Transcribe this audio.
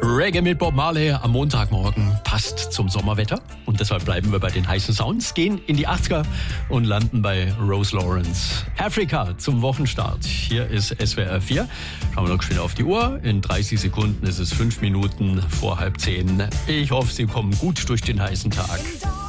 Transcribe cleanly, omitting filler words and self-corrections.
Reggae mit Bob Marley am Montagmorgen passt zum Sommerwetter und deshalb bleiben wir bei den heißen Sounds, gehen in die 80er und landen bei Rose Lawrence. Africa zum Wochenstart. Hier ist SWR 4. Schauen wir noch schnell auf die Uhr. In 30 Sekunden ist es 5 Minuten vor 9:30. Ich hoffe, Sie kommen gut durch den heißen Tag.